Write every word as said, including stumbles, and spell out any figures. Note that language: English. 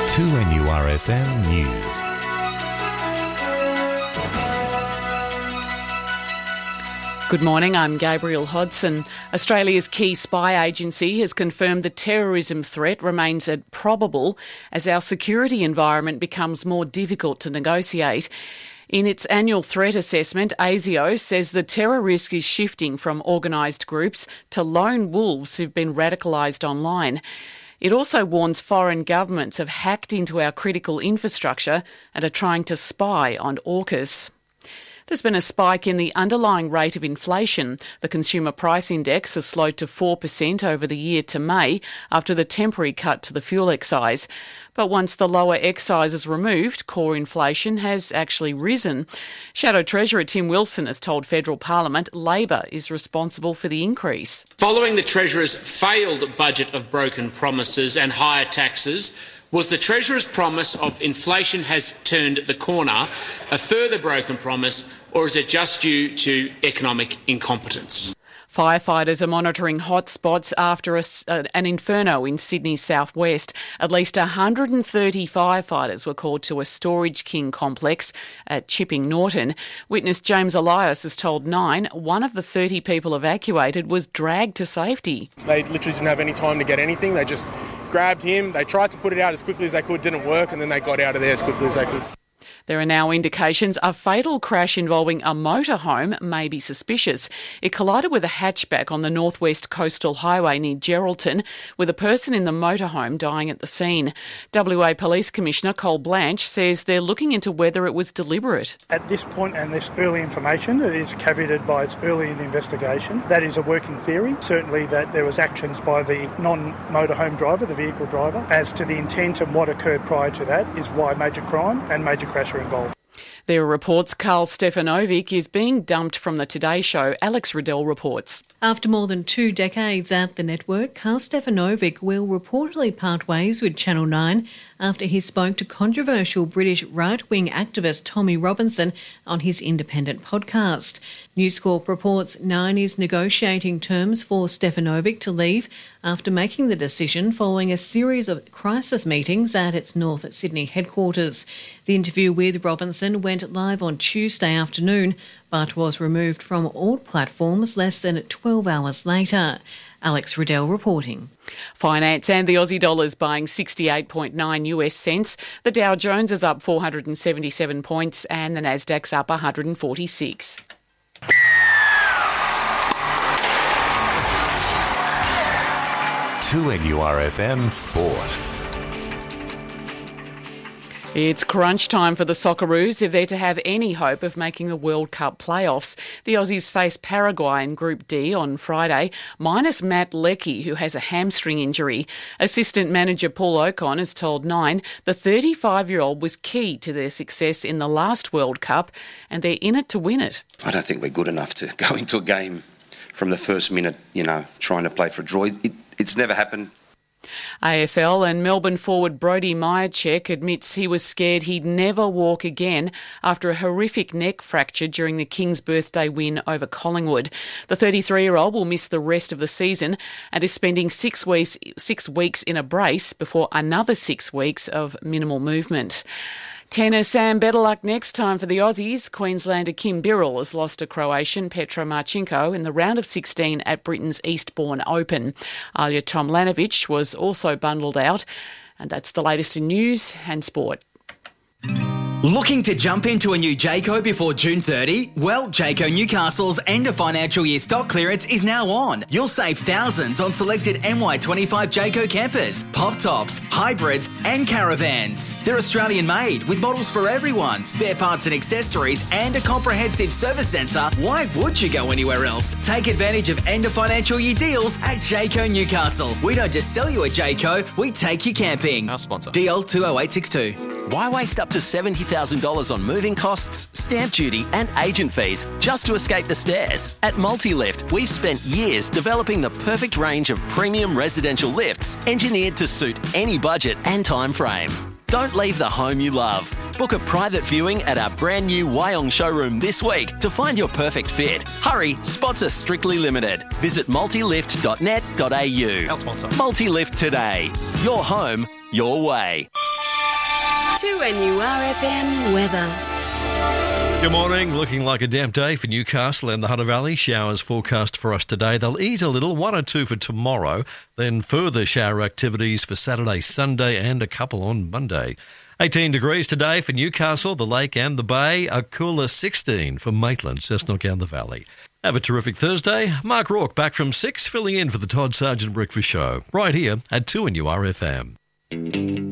two N U R F M News. Good morning, I'm Gabriel Hodson. Australia's key spy agency has confirmed the terrorism threat remains probable as our security environment becomes more difficult to negotiate. In its annual threat assessment, ASIO says the terror risk is shifting from organised groups to lone wolves who've been radicalised online. It also warns foreign governments have hacked into our critical infrastructure and are trying to spy on AUKUS. There's been a spike in the underlying rate of inflation. The Consumer Price Index has slowed to four percent over the year to May after the temporary cut to the fuel excise. But once the lower excise is removed, core inflation has actually risen. Shadow Treasurer Tim Wilson has told Federal Parliament Labor is responsible for the increase. Following the Treasurer's failed budget of broken promises and higher taxes, was the Treasurer's promise of inflation has turned the corner a further broken promise, or is it just due to economic incompetence? Firefighters are monitoring hotspots after a, uh, an inferno in Sydney's southwest. At least one hundred thirty firefighters were called to a Storage King complex at Chipping Norton. Witness James Elias has told Nine one of the thirty people evacuated was dragged to safety. They literally didn't have any time to get anything. They just grabbed him. They tried to put it out as quickly as they could, didn't work, and then they got out of there as quickly as they could. There are now indications a fatal crash involving a motorhome may be suspicious. It collided with a hatchback on the northwest coastal highway near Geraldton, with a person in the motorhome dying at the scene. W A Police Commissioner Cole Blanche says they're looking into whether it was deliberate. At this point and this early information, it is caveated by it's early in the investigation. That is a working theory. Certainly that there was actions by the non-motorhome driver, the vehicle driver. As to the intent and what occurred prior to that is why major crime and major crash are involved. There are reports Karl Stefanovic is being dumped from the Today Show. Alex Riddell reports. After more than two decades at the network, Karl Stefanovic will reportedly part ways with Channel nine after he spoke to controversial British right-wing activist Tommy Robinson on his independent podcast. News Corp reports Nine is negotiating terms for Stefanovic to leave after making the decision following a series of crisis meetings at its North Sydney headquarters. The interview with Robinson went live on Tuesday afternoon, but was removed from all platforms less than twelve hours later. Alex Riddell reporting. Finance and the Aussie dollar is buying sixty-eight point nine US cents. The Dow Jones is up four hundred seventy-seven points and the Nasdaq's up one hundred forty-six. two N U R F M Sport. It's crunch time for the Socceroos if they're to have any hope of making the World Cup playoffs. The Aussies face Paraguay in Group D on Friday, minus Matt Leckie, who has a hamstring injury. Assistant manager Paul Ocon has told Nine the thirty-five-year-old was key to their success in the last World Cup, and they're in it to win it. I don't think we're good enough to go into a game from the first minute, you know, trying to play for a draw. It, it's never happened. A F L and Melbourne forward Brody Myercheck admits he was scared he'd never walk again after a horrific neck fracture during the Kings' birthday win over Collingwood. The thirty-three-year-old will miss the rest of the season and is spending six weeks, six weeks in a brace before another six weeks of minimal movement. Tennis and better luck next time for the Aussies. Queenslander Kim Birrell has lost to Croatian Petra Marchenko in the round of sixteen at Britain's Eastbourne Open. Alja Tomljanovic was also bundled out. And that's the latest in news and sport. Looking to jump into a new Jayco before June thirtieth? Well, Jayco Newcastle's end of financial year stock clearance is now on. You'll save thousands on selected M Y twenty-five Jayco campers, pop tops, hybrids and caravans. They're Australian made with models for everyone, spare parts and accessories and a comprehensive service centre. Why would you go anywhere else? Take advantage of end of financial year deals at Jayco Newcastle. We don't just sell you a Jayco, we take you camping. Our sponsor. D L two oh eight six two. Why waste up to seventy thousand dollars on moving costs, stamp duty and agent fees just to escape the stairs? At Multilift, we've spent years developing the perfect range of premium residential lifts engineered to suit any budget and time frame. Don't leave the home you love. Book a private viewing at our brand new Wyong showroom this week to find your perfect fit. Hurry, spots are strictly limited. Visit multilift dot net dot a u. Our sponsor. Multilift today. Your home, your way. two N U R F M weather. Good morning. Looking like a damp day for Newcastle and the Hunter Valley. Showers forecast for us today. They'll ease a little, one or two for tomorrow, then further shower activities for Saturday, Sunday and a couple on Monday. eighteen degrees today for Newcastle, the Lake and the Bay. A cooler sixteen for Maitland, Cessnock and the Valley. Have a terrific Thursday. Mark Rourke back from six, filling in for the Todd Sargent Breakfast Show, right here at two N U R F M.